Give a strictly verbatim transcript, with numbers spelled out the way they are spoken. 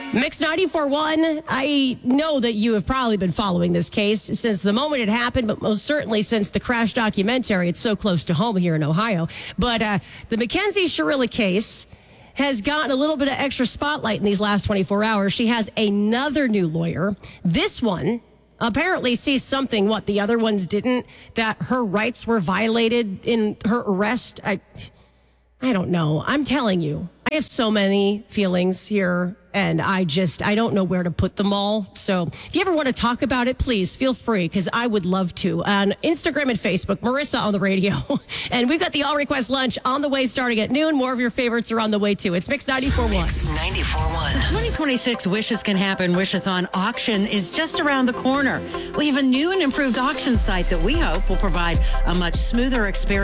Mix ninety-four point one, I know that you have probably been following this case since the moment it happened, but most certainly since the crash documentary. It's so close to home here in Ohio. But uh, the Mackenzie Shirilla case has gotten a little bit of extra spotlight in these last twenty-four hours. She has another new lawyer. This one apparently sees something, what the other ones didn't, that her rights were violated in her arrest. I, I don't know. I'm telling you, I have so many feelings here, and I just, I don't know where to put them all. So if you ever want to talk about it, please feel free, because I would love to. On Instagram and Facebook, Marissa on the radio. And we've got the All Request Lunch on the way starting at noon. More of your favorites are on the way, too. It's Mix ninety-four point one. Mix ninety-four point one. twenty twenty-six Wishes Can Happen Wishathon auction is just around the corner. We have a new and improved auction site that we hope will provide a much smoother experience